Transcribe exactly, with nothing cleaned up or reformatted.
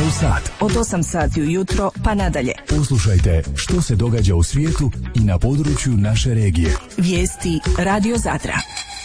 Čitav sat od osam sati ujutro pa nadalje. Poslušajte što se događa u svijetu i na području naše regije. Vijesti Radio Zadra.